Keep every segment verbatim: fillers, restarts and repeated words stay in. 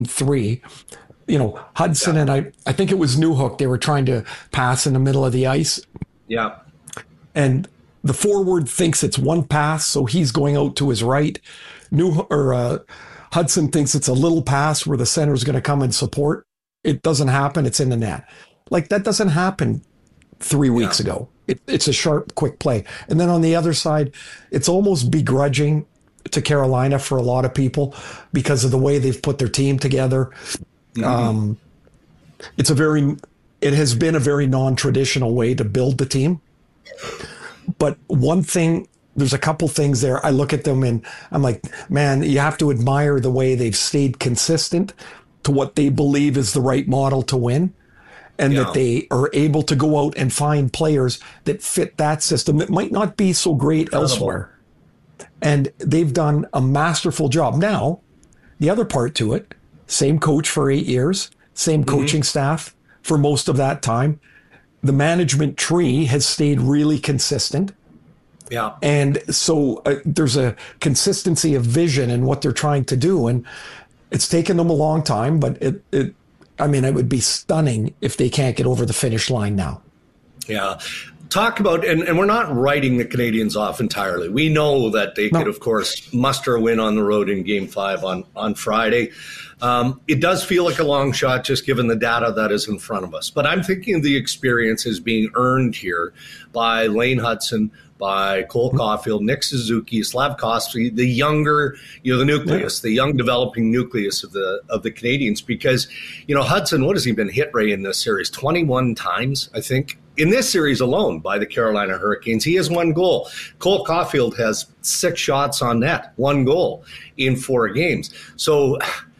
three. You know, Hudson Yeah. and I, I think it was Newhook. They were trying to pass in the middle of the ice, Yeah. and the forward thinks it's one pass, so he's going out to his right. New or uh, Hudson thinks it's a little pass where the center is going to come and support. It doesn't happen. It's in the net. Like that doesn't happen three weeks Yeah. ago. It, it's a sharp, quick play. And then on the other side, it's almost begrudging to Carolina for a lot of people because of the way they've put their team together. Mm-hmm. Um, it's a very, it has been a very non-traditional way to build the team. But one thing, there's a couple things there. I look at them and I'm like, man, you have to admire the way they've stayed consistent to what they believe is the right model to win. And Yeah. that they are able to go out and find players that fit that system that might not be so great Incredible. elsewhere. And they've done a masterful job. Now, the other part to it, same coach for eight years, same Mm-hmm. coaching staff for most of that time. The management tree has stayed really consistent. Yeah. And so uh, there's a consistency of vision in what they're trying to do. And it's taken them a long time, but it, it I mean, it would be stunning if they can't get over the finish line now. Yeah. Talk about, and, and we're not writing the Canadians off entirely. We know that they No. could, of course, muster a win on the road in game five on, on Friday. Um, it does feel like a long shot just given the data that is in front of us. But I'm thinking the experience is being earned here by Lane Hudson, by Cole Caulfield, Nick Suzuki, Slavkovsky, the younger, you know, the nucleus, Yeah. the young developing nucleus of the of the Canadians. Because, you know, Hudson, what has he been hit rate in this series? twenty-one times, I think. In this series alone by the Carolina Hurricanes, he has one goal. Cole Caulfield has six shots on net, one goal in four games. So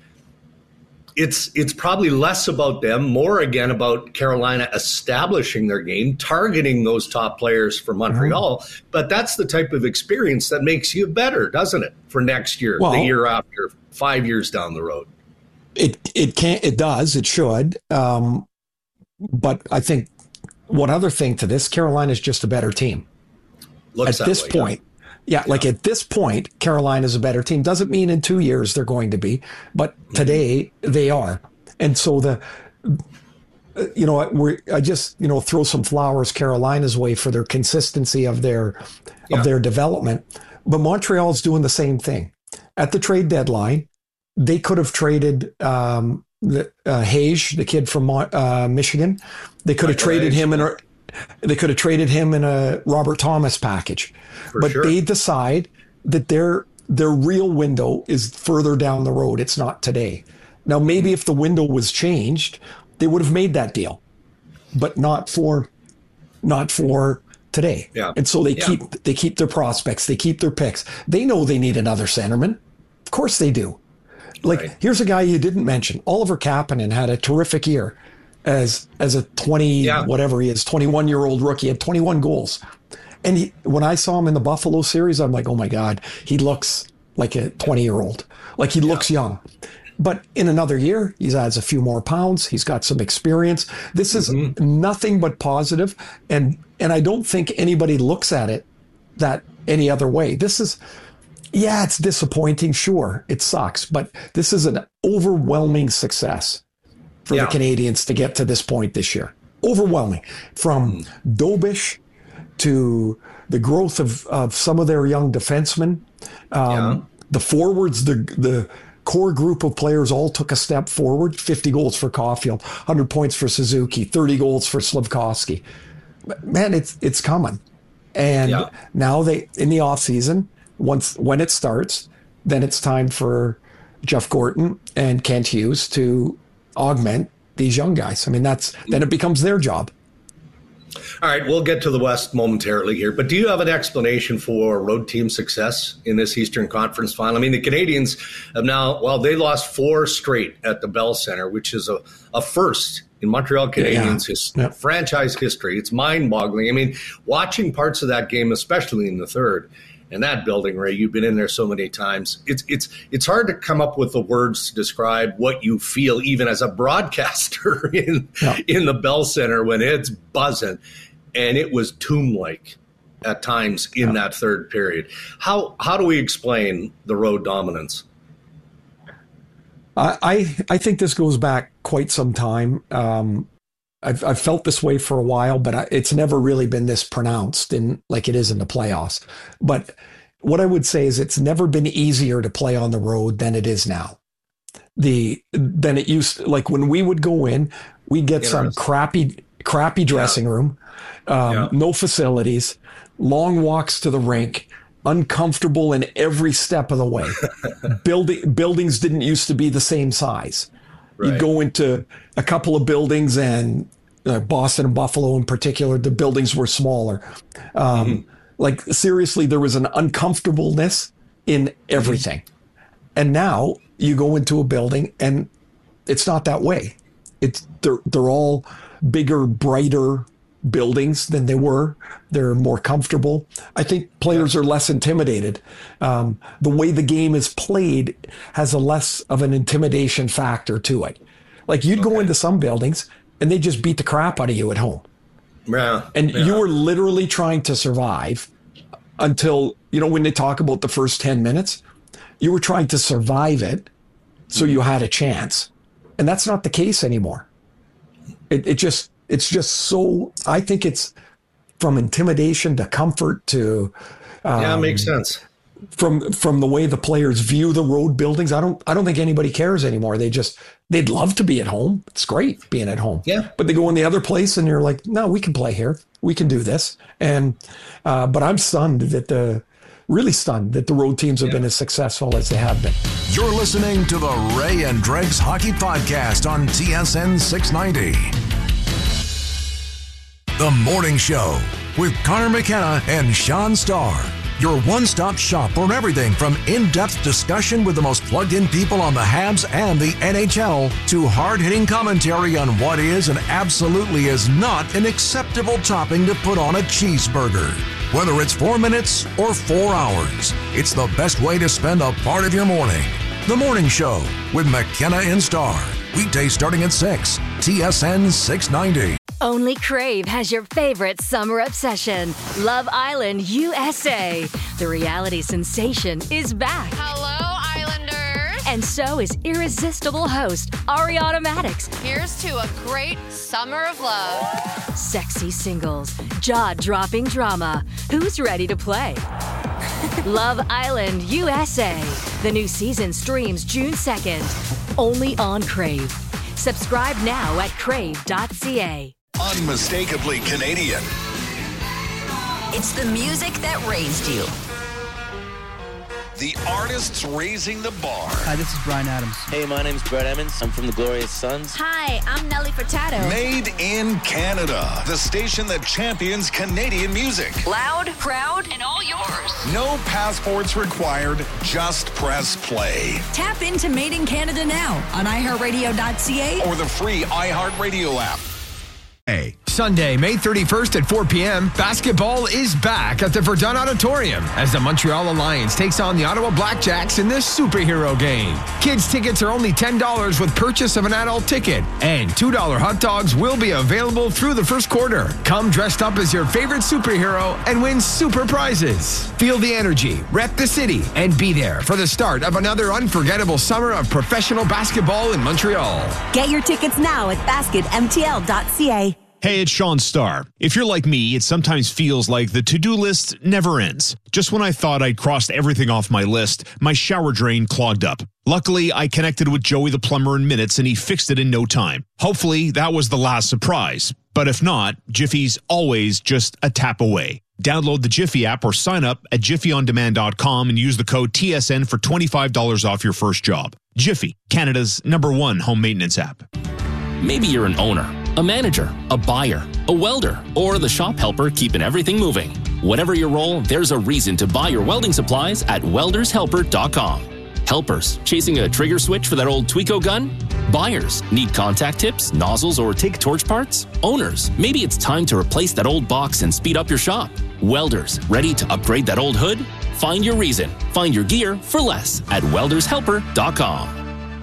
it's it's probably less about them, more again about Carolina establishing their game, targeting those top players for Montreal. Mm-hmm. But that's the type of experience that makes you better, doesn't it, for next year, well, the year after, five years down the road? It it can't. It does. It should. Um, but I think one other thing to this, Carolina's just a better team. Looks at this way, point. Yeah. Yeah, yeah, like at this point, Carolina's a better team. Doesn't mean in two years they're going to be, but today mm-hmm. they are. And so the, you know, we're, I just, you know, throw some flowers Carolina's way for their consistency of their, yeah. of their development. But Montreal's doing the same thing. At the trade deadline, they could have traded um, the, uh, Hayes, the kid from uh, Michigan. They could have Michael traded Hayes. him in a, they could have traded him in a Robert Thomas package. For but sure. they decide that their their real window is further down the road. It's not today. Now, maybe if the window was changed, they would have made that deal, but not for not for today. Yeah. And so they yeah. keep they keep their prospects. They keep their picks. They know they need another centerman. Of course they do. Like right. here's a guy you didn't mention. Oliver Kapanen had a terrific year as as a twenty yeah. whatever he is twenty-one year old rookie. He had twenty-one goals. And he, when I saw him in the Buffalo series, I'm like, oh my God, he looks like a twenty year old. Like he yeah. looks young. But in another year, he adds a few more pounds. He's got some experience. This is mm-hmm. nothing but positive. And, and I don't think anybody looks at it that any other way. This is, yeah, it's disappointing. Sure, it sucks. But this is an overwhelming success for yeah. the Canadians to get to this point this year. Overwhelming. From mm. Dobish to the growth of, of some of their young defensemen. Um, yeah. The forwards, the the core group of players all took a step forward. fifty goals for Caulfield, one hundred points for Suzuki, thirty goals for Slavkovsky. Man, it's it's coming. And yeah. now they, in the offseason, once when it starts, then it's time for Jeff Gorton and Kent Hughes to augment these young guys. I mean, that's then it becomes their job. All right, we'll get to the West momentarily here, but do you have an explanation for road team success in this Eastern Conference final? I mean, the Canadians have now, well, they lost four straight at the Bell Center, which is a, a first in Montreal Canadiens' yeah. his, yeah. franchise history. It's mind-boggling. I mean, watching parts of that game, especially in the third, and that building, Ray, you've been in there so many times. It's it's it's hard to come up with the words to describe what you feel, even as a broadcaster in yeah. in the Bell Center when it's buzzing, and it was tomb-like at times in yeah. that third period. How how do we explain the road dominance? I, I, I think this goes back quite some time. Um, I've, I've felt this way for a while, but I, it's never really been this pronounced in like it is in the playoffs. But what I would say is it's never been easier to play on the road than it is now. The than it used to, like when we would go in, we'd get some crappy, crappy dressing yeah. room, um, yeah. no facilities, long walks to the rink, uncomfortable in every step of the way. Building buildings didn't used to be the same size. Right. You'd go into a couple of buildings, and uh, Boston and Buffalo in particular, the buildings were smaller. Um, mm-hmm. Like seriously, there was an uncomfortableness in everything. Mm-hmm. And now you go into a building and it's not that way. It's they're they're all bigger, brighter buildings than they were. They're more comfortable. I think players are less intimidated. Um, the way the game is played has a less of an intimidation factor to it. Like you'd okay. go into some buildings and they just beat the crap out of you at home. Yeah. And yeah. you were literally trying to survive until, you know, when they talk about the first ten minutes, you were trying to survive it so you had a chance. And that's not the case anymore. It, it just, it's just so, I think it's from intimidation to comfort to. Um, yeah, it makes sense. From, from the way the players view the road buildings. I don't, I don't think anybody cares anymore. They just, they'd love to be at home. It's great being at home. Yeah. But they go in the other place and you're like, no, we can play here. We can do this. And, uh, but I'm stunned that the, really stunned that the road teams have yeah. been as successful as they have been. You're listening to the Ray and Dregs Hockey Podcast on T S N six ninety. The Morning Show with Connor McKenna and Sean Starr. Your one-stop shop for everything from in-depth discussion with the most plugged-in people on the Habs and the N H L to hard-hitting commentary on what is and absolutely is not an acceptable topping to put on a cheeseburger. Whether it's four minutes or four hours, it's the best way to spend a part of your morning. The Morning Show with McKenna and Starr. Weekdays starting at six. T S N six ninety. Only Crave has your favorite summer obsession, Love Island U S A. The reality sensation is back. Hello, Islanders. And so is irresistible host Ariana Madix. Here's to a great summer of love. Sexy singles, jaw-dropping drama. Who's ready to play? Love Island U S A. The new season streams June second, only on Crave. Subscribe now at crave dot c a. Unmistakably Canadian. It's the music that raised you. The artists raising the bar. Hi, this is Bryan Adams. Hey, my name's Brett Emmons. I'm from the Glorious Sons. Hi, I'm Nelly Furtado. Made in Canada. The station that champions Canadian music. Loud, proud, and all yours. No passports required. Just press play. Tap into Made in Canada now on i heart radio dot c a or the free iHeartRadio app. Hey. Sunday, May thirty-first at four p.m., basketball is back at the Verdun Auditorium as the Montreal Alliance takes on the Ottawa Blackjacks in this superhero game. Kids' tickets are only ten dollars with purchase of an adult ticket, and two dollars hot dogs will be available through the first quarter. Come dressed up as your favorite superhero and win super prizes. Feel the energy, rep the city, and be there for the start of another unforgettable summer of professional basketball in Montreal. Get your tickets now at basket m t l dot c a. Hey, it's Sean Starr. If you're like me, it sometimes feels like the to-do list never ends. Just when I thought I'd crossed everything off my list, my shower drain clogged up. Luckily, I connected with Joey the plumber in minutes and he fixed it in no time. Hopefully, that was the last surprise. But if not, Jiffy's always just a tap away. Download the Jiffy app or sign up at jiffy on demand dot com and use the code T S N for twenty-five dollars off your first job. Jiffy, Canada's number one home maintenance app. Maybe you're an owner, a manager, a buyer, a welder, or the shop helper keeping everything moving. Whatever your role, there's a reason to buy your welding supplies at welders helper dot com. Helpers, chasing a trigger switch for that old Tweco gun? Buyers, need contact tips, nozzles, or take torch parts? Owners, maybe it's time to replace that old box and speed up your shop. Welders, ready to upgrade that old hood? Find your reason. Find your gear for less at welders helper dot com.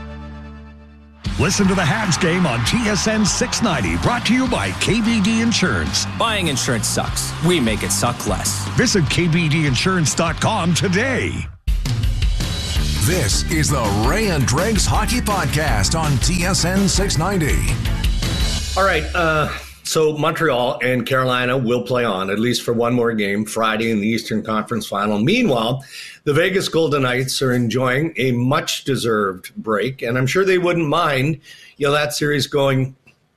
Listen to the Habs game on T S N six ninety, brought to you by K B D Insurance. Buying insurance sucks. We make it suck less. Visit k b d insurance dot com today. This is the Ray and Dregs Hockey Podcast on T S N six ninety. All right, uh, so Montreal and Carolina will play on, at least for one more game, Friday in the Eastern Conference Final. Meanwhile, the Vegas Golden Knights are enjoying a much-deserved break, and I'm sure they wouldn't mind, you know, that series going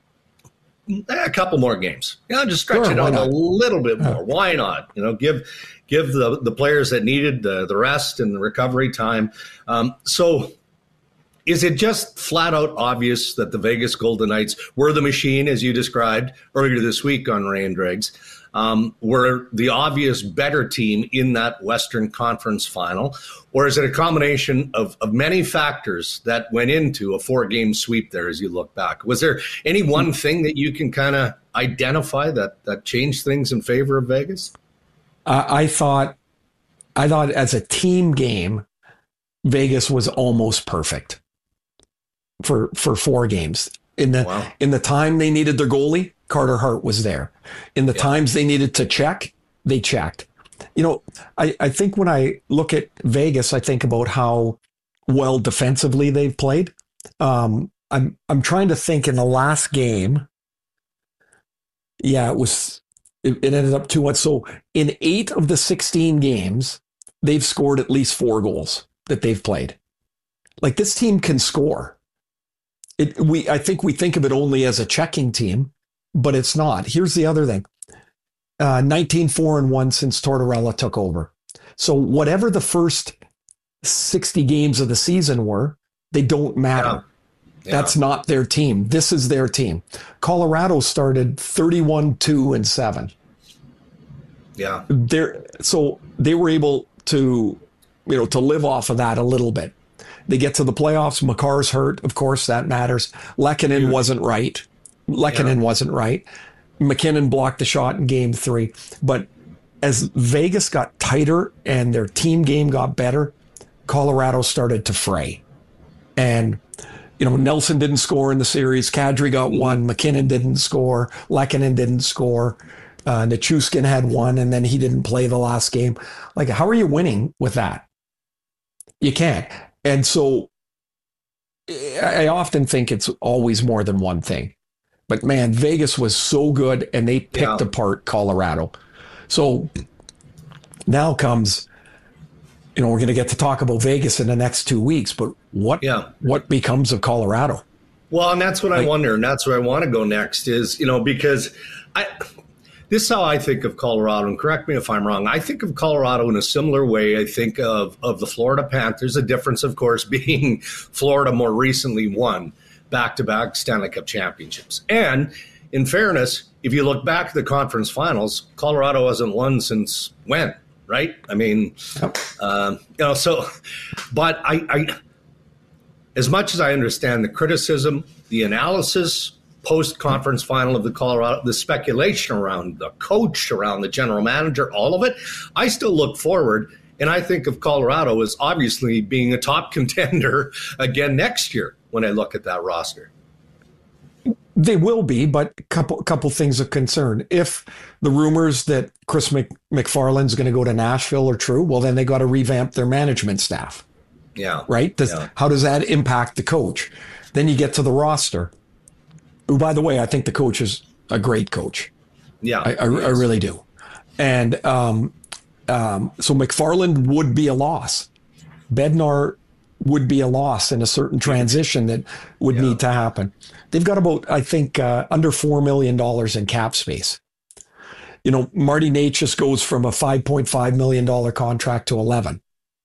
a couple more games. You know, just stretch Sure, it why out not? a little bit more. Why not? You know, give give the, the players that needed the, the rest and the recovery time. Um, so is it just flat out obvious that the Vegas Golden Knights were the machine, as you described earlier this week on Ray and Dregs, um, were the obvious better team in that Western Conference Final? Or is it a combination of, of many factors that went into a four-game sweep there as you look back? Was there any one thing that you can kind of identify that, that changed things in favor of Vegas? Uh, I thought, I thought as a team game, Vegas was almost perfect for for four games. In the Wow. in the time they needed their goalie, Carter Hart was there. In the Yeah. times they needed to check, they checked. You know, I, I think when I look at Vegas, I think about how well defensively they've played. Um, I'm I'm trying to think in the last game. Yeah, it was. It, it ended up two one. So in eight of the sixteen games, they've scored at least four goals that they've played. Like, this team can score. It we I think we think of it only as a checking team, but it's not. Here's the other thing. Uh, nineteen four and one since Tortorella took over. So whatever the first sixty games of the season were, they don't matter. Yeah. Yeah. That's not their team. This is their team. Colorado started thirty-one two and seven. Yeah. They're, so they were able to, you know, to live off of that a little bit. They get to the playoffs. Makar's hurt. Of course, that matters. Lehkonen wasn't right. Lehkonen Yeah. wasn't right. McKinnon blocked the shot in game three. But as Vegas got tighter and their team game got better, Colorado started to fray. And, you know, Nelson didn't score in the series. Kadri got one. McKinnon didn't score. Lehkonen didn't score. Uh, Nichushkin had one, and then he didn't play the last game. Like, how are you winning with that? You can't. And so I often think it's always more than one thing. But, man, Vegas was so good, and they picked Yeah. apart Colorado. So now comes, you know, we're going to get to talk about Vegas in the next two weeks, but what Yeah. what becomes of Colorado? Well, and that's what I Like- wonder, and that's where I want to go next is, you know, because I this is how I think of Colorado, and correct me if I'm wrong. I think of Colorado in a similar way I think of, of the Florida Panthers, the difference, of course, being Florida more recently won back-to-back Stanley Cup championships. And in fairness, if you look back at the conference finals, Colorado hasn't won since when, right? I mean, uh, you know, so, but I, I as much as I understand the criticism, the analysis, post-conference final of the Colorado, the speculation around the coach, around the general manager, all of it, I still look forward, and I think of Colorado as obviously being a top contender again next year when I look at that roster. They will be, but a couple, couple things of concern. If the rumors that Chris Mc, McFarland's going to go to Nashville are true, well, then they got to revamp their management staff. Yeah. Right? Does, yeah. How does that impact the coach? Then you get to the roster. Who, by the way, I think the coach is a great coach. Yeah. I, I, I really do. And um, um, so McFarland would be a loss. Bednar would be a loss in a certain transition that would Yeah. need to happen. They've got about, I think, uh, under four million dollars in cap space. You know, Marty Necas goes from a five point five million dollars contract to eleven.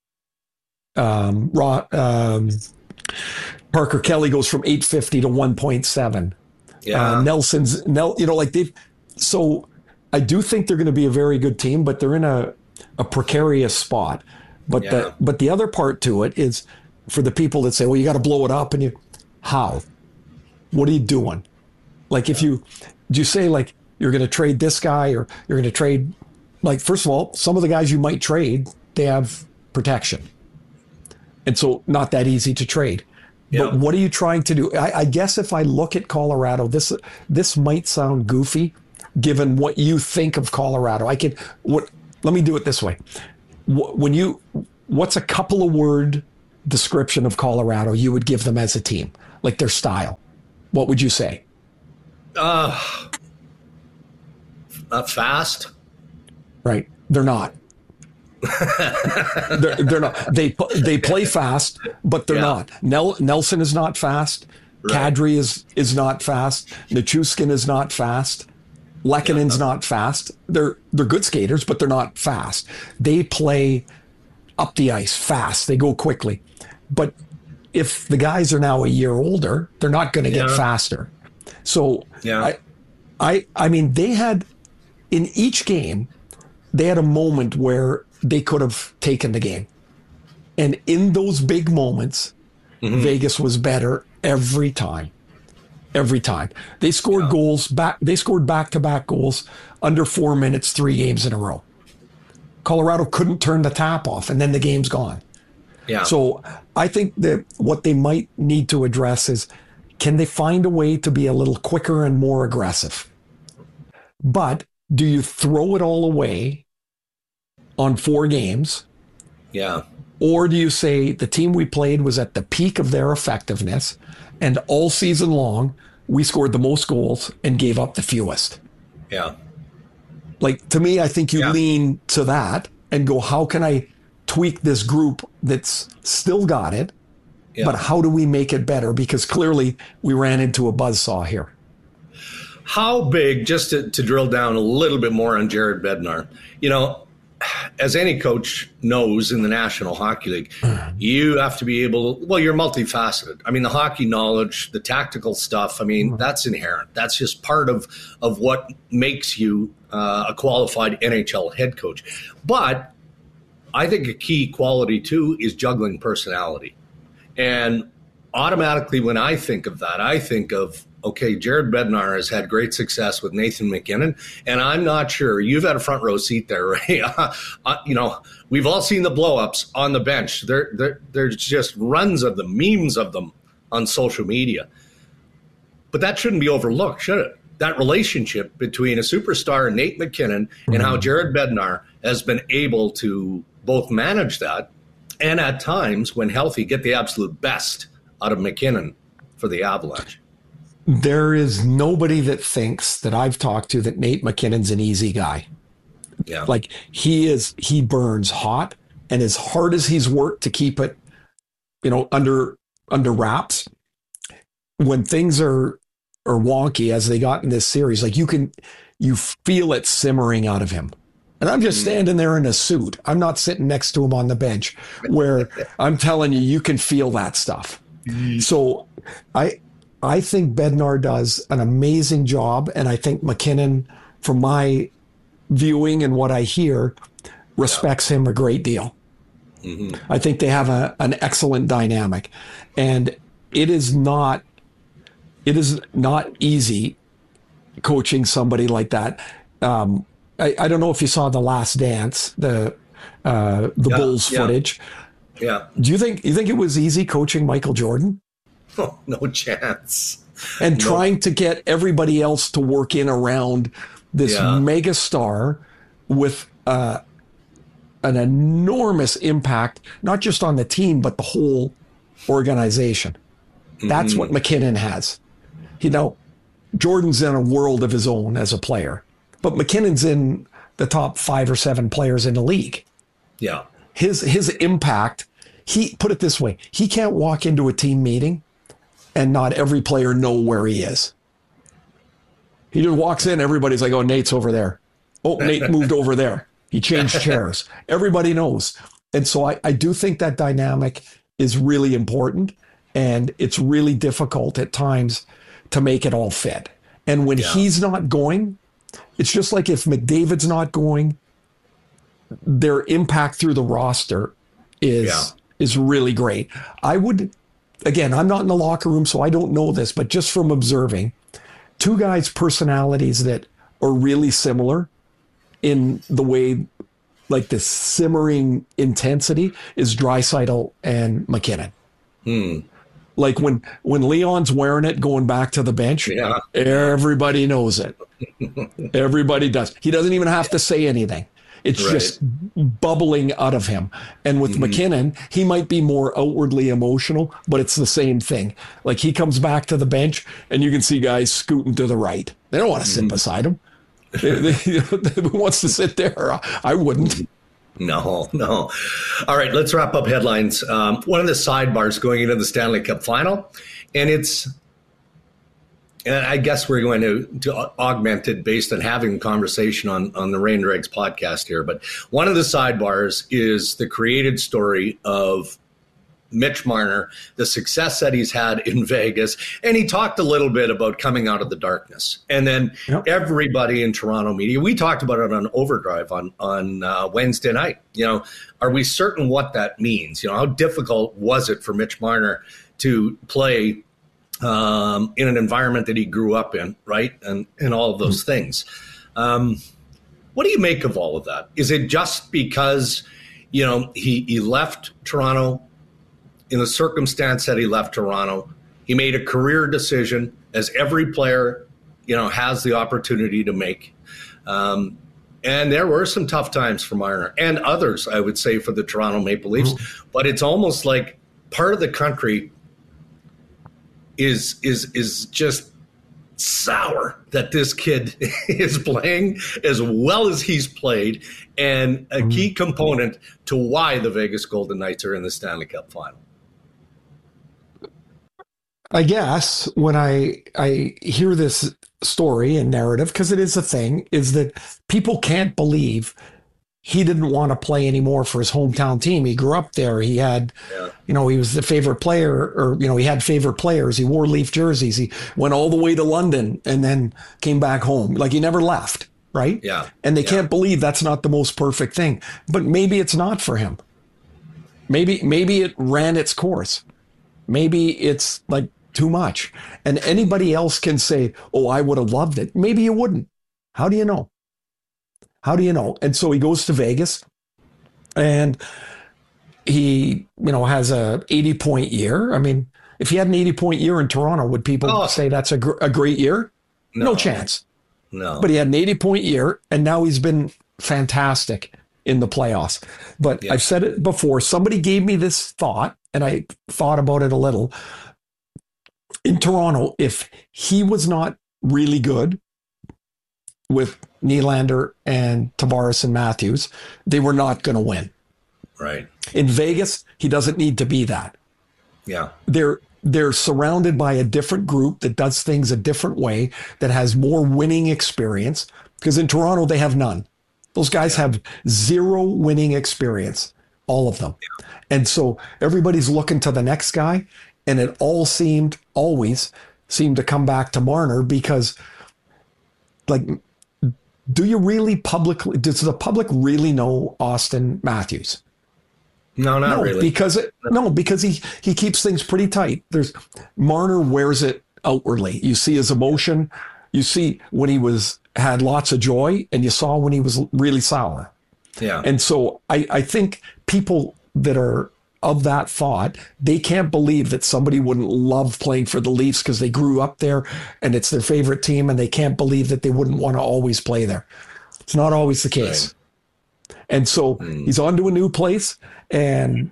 Um, Raw, um, Parker Kelly goes from eight fifty to one point seven. Yeah. Uh, Nelson's, Nel, you know, like they've, so I do think they're going to be a very good team, but they're in a, a precarious spot. But Yeah. the, but the other part to it is for the people that say, well, you got to blow it up, and you, how? What are you doing? Like, if you, do you say like you're going to trade this guy, or you're going to trade, like, first of all, some of the guys you might trade, they have protection. And so not that easy to trade. Yeah. But what are you trying to do? I, I guess if I look at Colorado, this this might sound goofy, given what you think of Colorado. I could what? Let me do it this way. When you, what's a couple of word description of Colorado you would give them as a team, like their style, what would you say? Uh, uh fast. Right. They're not. they're, they're not. They they play fast, but they're yeah. not. Nel, Nelson is not fast. Right. Kadri is is not fast. Nichushkin is not fast. Lekkonen's yeah. not fast. They're they're good skaters, but they're not fast. They play up the ice fast. They go quickly. But if the guys are now a year older, they're not going to yeah. get faster. So yeah. I, I I mean, they had in each game, they had a moment where they could have taken the game. And in those big moments, mm-hmm. Vegas was better every time. Every time. They scored yeah. goals back. They scored back-to-back goals under four minutes, three games in a row. Colorado couldn't turn the tap off, and then the game's gone. Yeah. So I think that what they might need to address is, can they find a way to be a little quicker and more aggressive? But do you throw it all away on four games? Yeah. Or do you say the team we played was at the peak of their effectiveness, and all season long, we scored the most goals and gave up the fewest? Yeah. Like, to me, I think you yeah. lean to that and go, how can I tweak this group that's still got it, yeah. but how do we make it better? Because clearly we ran into a buzzsaw here. How big, just to, to drill down a little bit more on Jared Bednar, you know, as any coach knows in the National Hockey League, you have to be able to, well, you're multifaceted. I mean, the hockey knowledge, the tactical stuff, I mean, that's inherent. That's just part of, of what makes you uh, a qualified N H L head coach. But I think a key quality, too, is juggling personality. And automatically when I think of that, I think of, okay, Jared Bednar has had great success with Nathan MacKinnon, and I'm not sure. You've had a front row seat there, right? uh, you know, we've all seen the blow-ups on the bench. There, there, there's just runs of them, memes of them on social media. But that shouldn't be overlooked, should it? That relationship between a superstar, Nate MacKinnon, mm-hmm. and how Jared Bednar has been able to both manage that and at times, when healthy, get the absolute best out of MacKinnon for the Avalanche. There is nobody that thinks that I've talked to that Nate MacKinnon's an easy guy. Yeah. Like he is, he burns hot, and as hard as he's worked to keep it, you know, under, under wraps, when things are, are wonky as they got in this series, like you can, you feel it simmering out of him. And I'm just standing there in a suit. I'm not sitting next to him on the bench, where I'm telling you, you can feel that stuff. So I, I think Bednar does an amazing job, and I think MacKinnon, from my viewing and what I hear, respects him a great deal. Mm-hmm. I think they have a, an excellent dynamic, and it is not it is not easy coaching somebody like that. Um, I, I don't know if you saw The Last Dance, the uh, the yeah, Bulls yeah. footage. Yeah. Do you think you think it was easy coaching Michael Jordan? Oh, no chance. And no. trying to get everybody else to work in around this yeah. mega star with uh, an enormous impact, not just on the team, but the whole organization. Mm-hmm. That's what MacKinnon has. You know, Jordan's in a world of his own as a player, but MacKinnon's in the top five or seven players in the league. Yeah. His, his impact, he put it this way, he can't walk into a team meeting and not every player know where he is. He just walks in, everybody's like, oh, Nate's over there. Oh, Nate moved over there. He changed chairs. Everybody knows. And so I, I do think that dynamic is really important, and it's really difficult at times to make it all fit. And when yeah. he's not going, it's just like if McDavid's not going, their impact through the roster is yeah. is really great. I would... Again, I'm not in the locker room, so I don't know this, but just from observing, two guys' personalities that are really similar in the way, like the simmering intensity, is Draisaitl and MacKinnon. Hmm. Like when, when Leon's wearing it going back to the bench, yeah. everybody knows it. Everybody does. He doesn't even have to say anything. It's right. just bubbling out of him. And with mm-hmm. MacKinnon, he might be more outwardly emotional, but it's the same thing. Like he comes back to the bench and you can see guys scooting to the right. They don't want to sit mm-hmm. beside him. they, they, who wants to sit there? I wouldn't. No, no. All right, let's wrap up headlines. Um, one of the sidebars going into the Stanley Cup final, and it's, and I guess we're going to, to augment it based on having a conversation on, on the Rain Dregs podcast here, but one of the sidebars is the created story of Mitch Marner, the success that he's had in Vegas. And he talked a little bit about coming out of the darkness. And then yep. everybody in Toronto media, we talked about it on Overdrive on, on uh, Wednesday night. You know, are we certain what that means? You know, how difficult was it for Mitch Marner to play um, in an environment that he grew up in, right? And, and all of those mm-hmm. things. Um, what do you make of all of that? Is it just because, you know, he, he left Toronto in the circumstance that he left Toronto? He made a career decision, as every player, you know, has the opportunity to make. Um, and there were some tough times for Marner and others, I would say, for the Toronto Maple Leafs. Mm-hmm. But it's almost like part of the country is is is just sour that this kid is playing as well as he's played, and a key component to why the Vegas Golden Knights are in the Stanley Cup final. I guess when I I hear this story and narrative, because it is a thing, is that people can't believe he didn't want to play anymore for his hometown team. He grew up there. He had, yeah. you know, he was the favorite player, or, you know, he had favorite players. He wore Leaf jerseys. He went all the way to London and then came back home. Like he never left, right? Yeah. And they yeah. can't believe that's not the most perfect thing. But maybe it's not for him. Maybe maybe it ran its course. Maybe it's like too much. And anybody else can say, oh, I would have loved it. Maybe you wouldn't. How do you know? How do you know? And so he goes to Vegas and he, you know, has a eighty point year. I mean, if he had an eighty point year in Toronto, would people oh. say that's a, gr- a great year? No. no chance. No. But he had an eighty point year and now he's been fantastic in the playoffs. But yeah. I've said it before. Somebody gave me this thought and I thought about it a little. In Toronto, if he was not really good with Nylander and Tavares and Matthews, they were not going to win. Right. In Vegas, he doesn't need to be that. Yeah. They're they're surrounded by a different group that does things a different way, that has more winning experience, because in Toronto they have none. Those guys yeah. have zero winning experience, all of them. Yeah. And so everybody's looking to the next guy. And it all seemed, always seemed to come back to Marner because, like, do you really publicly, does the public really know Austin Matthews? No, not no, really. Because it, no, because he, he keeps things pretty tight. There's Marner wears it outwardly. You see his emotion. You see when he was, had lots of joy, and you saw when he was really sour. Yeah. And so I, I think people that are of that thought, they can't believe that somebody wouldn't love playing for the Leafs because they grew up there and it's their favorite team, and they can't believe that they wouldn't want to always play there. It's not always the case. Right. And so mm. he's on to a new place, and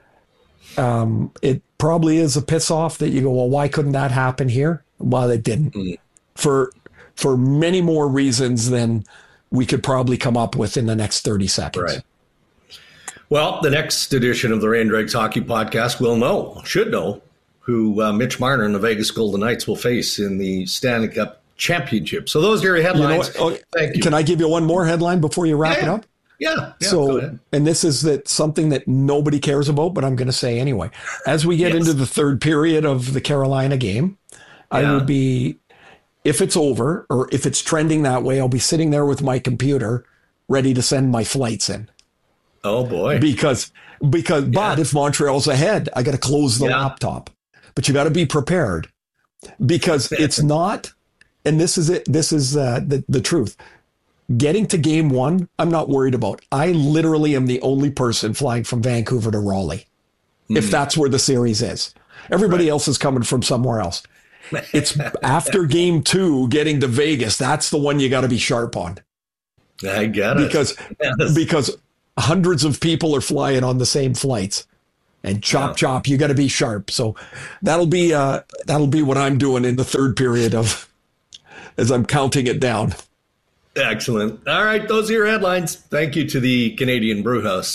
um, it probably is a piss off that you go, well, why couldn't that happen here? Well, it didn't. Mm. For for many more reasons than we could probably come up with in the next thirty seconds. Right. Well, the next edition of the Rain Dregs Hockey Podcast will know, should know, who uh, Mitch Marner and the Vegas Golden Knights will face in the Stanley Cup Championship. So those are your headlines. You know oh, Thank you. Can I give you one more headline before you wrap yeah, it up? Yeah. yeah so, and this is that something that nobody cares about, but I'm going to say anyway. As we get yes. into the third period of the Carolina game, yeah. I will be, if it's over or if it's trending that way, I'll be sitting there with my computer ready to send my flights in. Oh boy. Because, because, yeah. but if Montreal's ahead, I got to close the yeah. laptop, but you got to be prepared, because it's not, and this is it. This is uh, the, the truth. Getting to game one, I'm not worried about. I literally am the only person flying from Vancouver to Raleigh, mm. if that's where the series is. Everybody right. else is coming from somewhere else. It's after game two, getting to Vegas. That's the one you got to be sharp on. I get it. Because, yes. because hundreds of people are flying on the same flights. And chop, yeah. chop, you got to be sharp. So that'll be uh, that'll be what I'm doing in the third period of as I'm counting it down. Excellent. All right, those are your headlines. Thank you to the Canadian Brewhouse.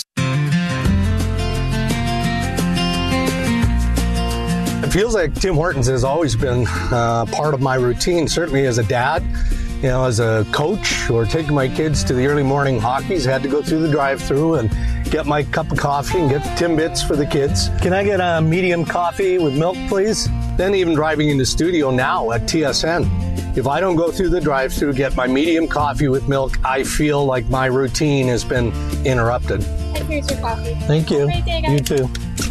It feels like Tim Hortons has always been uh, part of my routine, certainly as a dad. You know, as a coach or taking my kids to the early morning hockeys, had to go through the drive-thru and get my cup of coffee and get the Timbits for the kids. Can I get a medium coffee with milk, please? Then even driving into studio now at T S N. If I don't go through the drive-thru, get my medium coffee with milk, I feel like my routine has been interrupted. And here's your coffee. Thank you. Have a great day, guys. You too.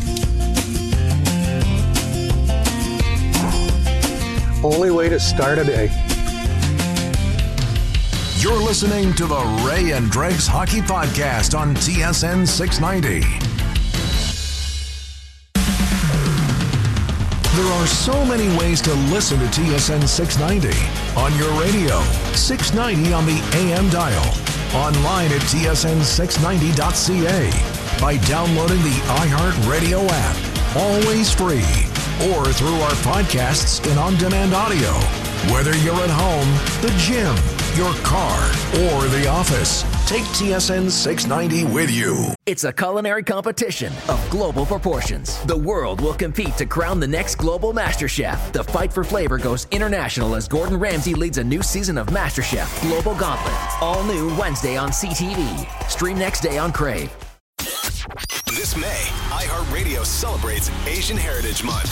Only way to start a day. You're listening to the Ray and Dregs Hockey Podcast on T S N six ninety. There are so many ways to listen to T S N six ninety. On your radio, six ninety on the A M dial. Online at T S N six ninety dot C A. By downloading the iHeartRadio app. Always free. Or through our podcasts and on-demand audio. Whether you're at home, the gym, your car, or the office, take T S N six ninety with you. It's a culinary competition of global proportions. The world will compete to crown the next global Master Chef. The fight for flavor goes international as Gordon Ramsay leads a new season of Master Chef Global Gauntlet. All new Wednesday on C T V. Stream next day on Crave. This May, iHeartRadio celebrates Asian Heritage Month.